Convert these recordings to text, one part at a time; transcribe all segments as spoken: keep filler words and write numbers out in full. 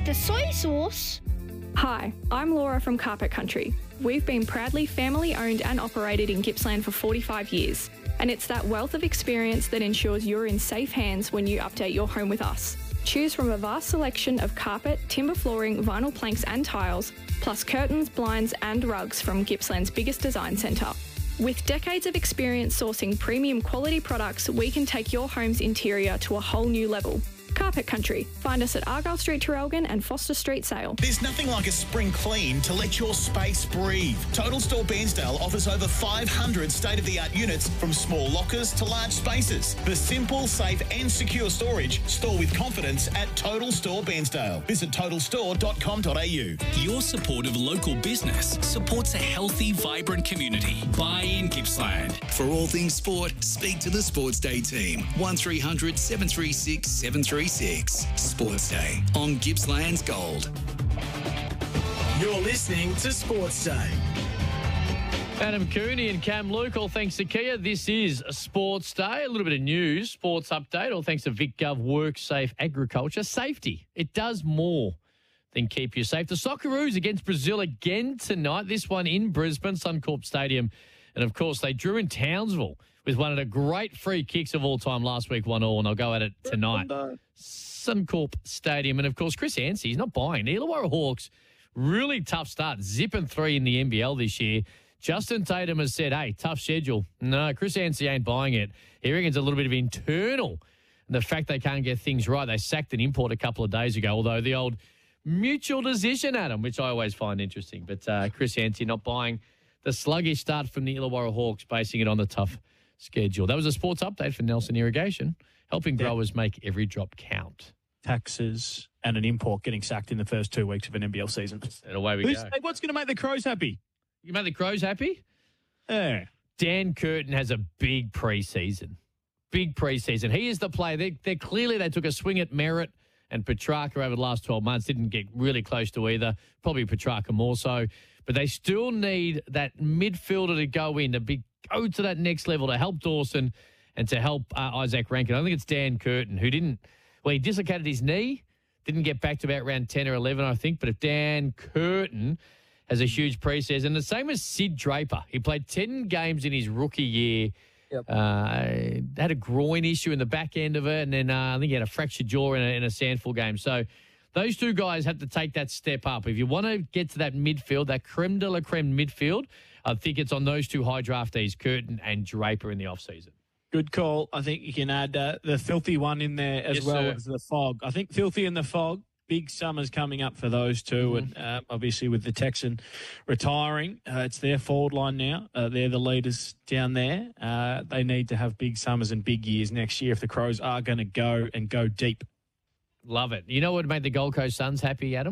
the soy sauce? Hi, I'm Laura from Carpet Country. We've been proudly family owned and operated in Gippsland for forty-five years, and it's that wealth of experience that ensures you're in safe hands when you update your home with us. Choose from a vast selection of carpet, timber flooring, vinyl planks and tiles, plus curtains, blinds and rugs from Gippsland's biggest design centre. With decades of experience sourcing premium quality products, we can take your home's interior to a whole new level. Carpet Country. Find us at Argyle Street, Traralgon and Foster Street, Sale. There's nothing like a spring clean to let your space breathe. Total Store Bairnsdale offers over five hundred state-of-the-art units from small lockers to large spaces. For simple, safe and secure storage, store with confidence at Total Store Bairnsdale. Visit total store dot com dot a u. Your support of local business supports a healthy, vibrant community. Buy in Gippsland. For all things sport, speak to the Sports Day team. one three hundred seven three six seven three six. Sports Day on Gippsland's Gold. You're listening to Sports Day. Adam Cooney and Cam Luke, all thanks to Kia. This is a Sports Day. A little bit of news, sports update, all thanks to VicGov WorkSafe Agriculture. Safety, it does more than keep you safe. The Socceroos against Brazil again tonight. This one in Brisbane, Suncorp Stadium. And, of course, they drew in Townsville with one of the great free kicks of all time last week, one all, and I'll go at it tonight. Suncorp Stadium. And, of course, Chris Anstey, he's not buying. The Illawarra Hawks, really tough start, zipping three in the N B L this year. Justin Tatum has said, hey, tough schedule. No, Chris Anstey ain't buying it. He reckons a little bit of internal. And the fact they can't get things right. They sacked an import a couple of days ago, although the old mutual decision, Adam, which I always find interesting. But uh, Chris Anstey not buying the sluggish start from the Illawarra Hawks, basing it on the tough schedule. That was a sports update for Nelson Irrigation, helping yeah. growers make every drop count. Taxes and an import getting sacked in the first two weeks of an N B L season. And away we Who's, go. Hey, what's going to make the Crows happy? You make the Crows happy? Yeah. Dan Curtin has a big preseason. Big preseason. He is the player. They, they're clearly they took a swing at Merritt and Petrarca over the last twelve months. Didn't get really close to either. Probably Petrarca more so. But they still need that midfielder to go in, to be, go to that next level, to help Dawson and to help uh, Isaac Rankin. I think it's Dan Curtin, who didn't, well, he dislocated his knee, didn't get back to about round ten or eleven, I think. But if Dan Curtin has a huge preseason, and the same as Sid Draper. He played ten games in his rookie year. Yep. Uh, had a groin issue in the back end of it, and then uh, I think he had a fractured jaw in a, in a Sandford game. So those two guys have to take that step up. If you want to get to that midfield, that creme de la creme midfield, I think it's on those two high draftees, Curtin and Draper, in the offseason. Good call. I think you can add uh, the Filthy one in there as yes, well sir. as the Fog. I think Filthy and the Fog, big summers coming up for those two. Mm-hmm. And uh, obviously with the Texan retiring, uh, it's their forward line now. Uh, they're the leaders down there. Uh, they need to have big summers and big years next year if the Crows are going to go and go deep. Love it. You know what would make the Gold Coast Suns happy, Adam?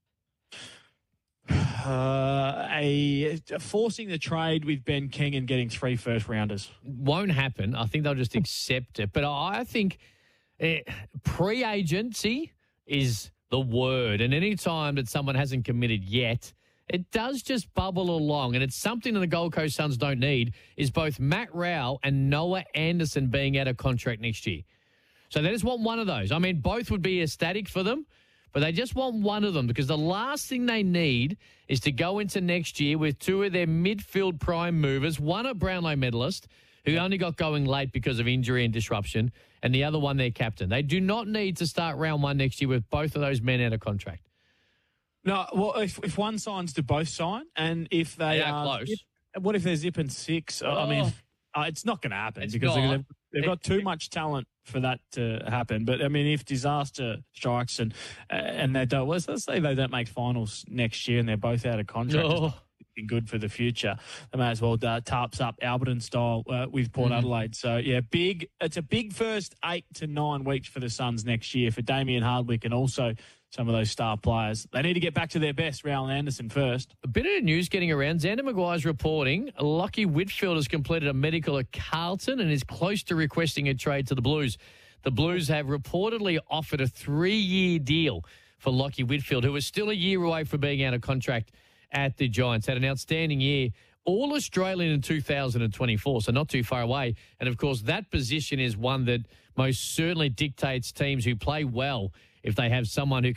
Uh, a, a forcing the trade with Ben King and getting three first rounders. Won't happen. I think they'll just accept it. But I think uh, pre-agency is the word. And any time that someone hasn't committed yet, it does just bubble along. And it's something that the Gold Coast Suns don't need, is both Matt Rowell and Noah Anderson being out of contract next year. So they just want one of those. I mean, both would be ecstatic for them, but they just want one of them, because the last thing they need is to go into next year with two of their midfield prime movers, one a Brownlow medalist who only got going late because of injury and disruption, and the other one their captain. They do not need to start round one next year with both of those men out of contract. No, well, if if one signs, do both sign? And if they, they are, are close. Zip, what if they're zipping six? Oh. I mean, uh, it's not going to happen It's because not. they've, they've got too much talent for that to happen. But, I mean, if disaster strikes and uh, and they don't, let's, let's say they don't make finals next year and they're both out of contract, Oh. good for the future, they may as well uh, tarps up Alberton style uh, with Port mm. Adelaide. So, yeah, big. It's a big first eight to nine weeks for the Suns next year, for Damien Hardwick and also some of those star players. They need to get back to their best, Rowell Anderson first. A bit of news getting around. Xander Maguire's reporting Lockie Whitfield has completed a medical at Carlton and is close to requesting a trade to the Blues. The Blues have reportedly offered a three-year deal for Lockie Whitfield, who is still a year away from being out of contract at the Giants. Had an outstanding year, all Australian in two thousand twenty-four, so not too far away. And, of course, that position is one that most certainly dictates teams who play well if they have someone who